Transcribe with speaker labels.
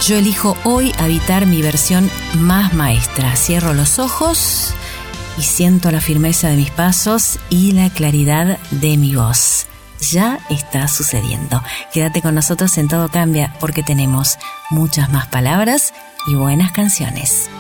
Speaker 1: Yo elijo hoy habitar mi versión más maestra. Cierro los ojos y siento la firmeza de mis pasos y la claridad de mi voz. Ya está sucediendo. Quédate con nosotros en Todo Cambia, porque tenemos muchas más palabras y buenas canciones.